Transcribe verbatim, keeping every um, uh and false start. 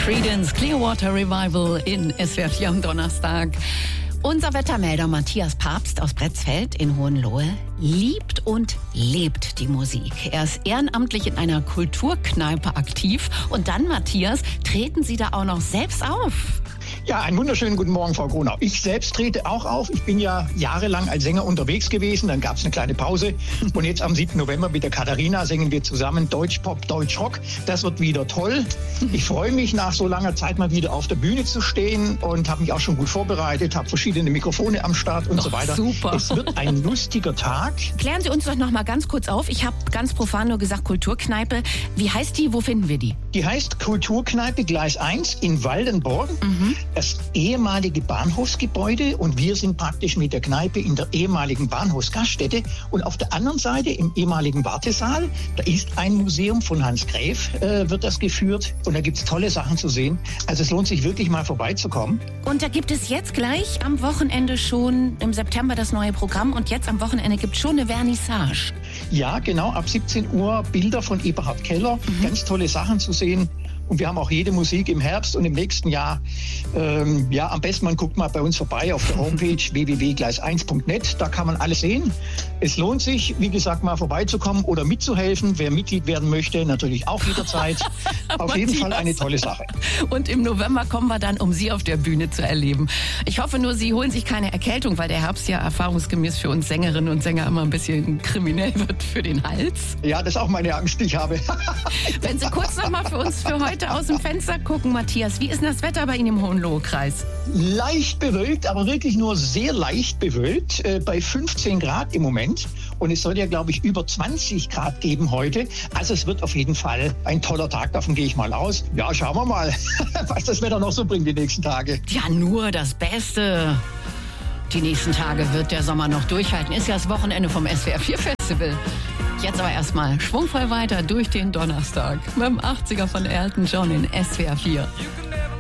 Creedence Clearwater Revival in S W R vier am Donnerstag. Unser Wettermelder Matthias Papst aus Bretzfeld in Hohenlohe liebt und lebt die Musik. Er ist ehrenamtlich in einer Kulturkneipe aktiv. Und dann, Matthias, treten Sie da auch noch selbst auf? Ja, einen wunderschönen guten Morgen, Frau Gronau. Ich selbst trete auch auf. Ich bin ja jahrelang als Sänger unterwegs gewesen. Dann gab es eine kleine Pause. Und jetzt am siebten November mit der Katharina singen wir zusammen Deutsch-Pop, Deutsch-Rock. Das wird wieder toll. Ich freue mich, nach so langer Zeit mal wieder auf der Bühne zu stehen und habe mich auch schon gut vorbereitet, habe verschiedene Mikrofone am Start und Doch, so weiter. Super. Es wird ein lustiger Tag. Klären Sie uns doch noch mal ganz kurz auf. Ich habe ganz profan nur gesagt Kulturkneipe. Wie heißt die? Wo finden wir die? Die heißt Kulturkneipe Gleis eins in Waldenborg. Mhm. Das ehemalige Bahnhofsgebäude, und wir sind praktisch mit der Kneipe in der ehemaligen Bahnhofsgaststätte, und auf der anderen Seite im ehemaligen Wartesaal, da ist ein Museum von Hans Gräf, äh, wird das geführt, und da gibt es tolle Sachen zu sehen. Also es lohnt sich wirklich mal vorbeizukommen. Und da gibt es jetzt gleich am Wochenende schon im September das neue Programm, und jetzt am Wochenende gibt es schon eine Vernissage. Ja, genau, ab siebzehn Uhr Bilder von Eberhard Keller, mhm. ganz tolle Sachen zu sehen. Und wir haben auch jede Musik im Herbst und im nächsten Jahr. Ähm, ja, am besten man guckt mal bei uns vorbei auf der Homepage w w w punkt gleis eins punkt net. Da kann man alles sehen. Es lohnt sich, wie gesagt, mal vorbeizukommen oder mitzuhelfen. Wer Mitglied werden möchte, natürlich auch jederzeit. Auf jeden Fall eine tolle Sache. Und im November kommen wir dann, um Sie auf der Bühne zu erleben. Ich hoffe nur, Sie holen sich keine Erkältung, weil der Herbst ja erfahrungsgemäß für uns Sängerinnen und Sänger immer ein bisschen kriminell wird für den Hals. Ja, das ist auch meine Angst, die ich habe. Wenn Sie kurz noch mal für uns für heute aus dem Fenster gucken, Matthias, wie ist denn das Wetter bei Ihnen im Hohenlohe-Kreis? Leicht bewölkt, aber wirklich nur sehr leicht bewölkt, äh, bei fünfzehn Grad im Moment. Und es soll ja, glaube ich, über zwanzig Grad geben heute. Also es wird auf jeden Fall ein toller Tag, davon gehe ich mal aus. Ja, schauen wir mal, was das Wetter noch so bringt die nächsten Tage. Ja, nur das Beste. Die nächsten Tage wird der Sommer noch durchhalten. Ist ja das Wochenende vom S W R vier Festival. Jetzt aber erstmal schwungvoll weiter durch den Donnerstag mit dem achtziger von Elton John in S W R vier.